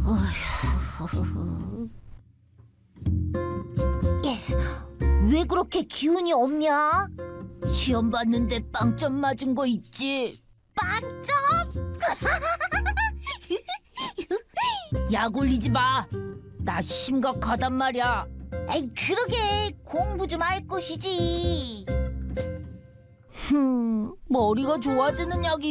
왜 그렇게 기운이 없냐? 시험 봤는데 빵점 맞은 거 있지? 빵점? 약 올리지 마. 나 심각하단 말이야. 에이, 그러게 공부 좀 할 것이지. 머리가 좋아지는 약이